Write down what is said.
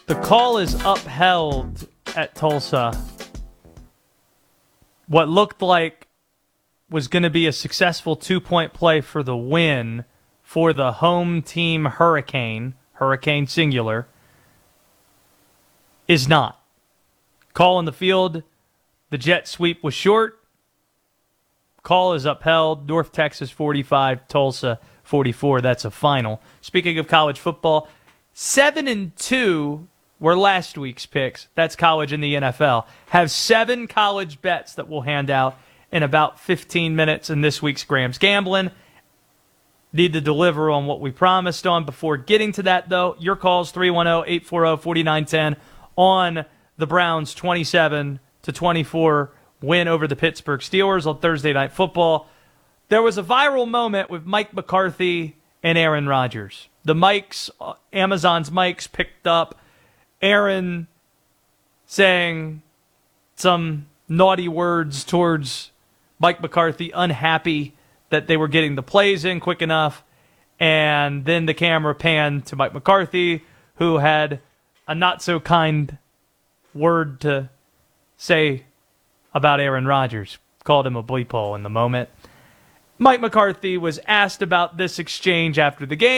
The call is upheld at Tulsa. What looked like was going to be a successful 2-point play for the win for the home team Hurricane singular, is not. Call in the field, the jet sweep was short. Call is upheld. North Texas 45, Tulsa 44. That's a final. Speaking of college football, 7-2 were last week's picks. That's college and the NFL. Have 7 college bets that we'll hand out in about 15 minutes in this week's Grams Gambling. Need to deliver on what we promised on. Before getting to that, though, your calls 310-840-4910 on the Browns' 27-24 win over the Pittsburgh Steelers on Thursday Night Football. There was a viral moment with Mike McCarthy and Aaron Rodgers. The mics, Amazon's mics, picked up Aaron saying some naughty words towards Mike McCarthy, unhappy that they were getting the plays in quick enough. And then the camera panned to Mike McCarthy, who had a not-so-kind word to say about Aaron Rodgers. Called him a bleep hole in the moment. Mike McCarthy was asked about this exchange after the game.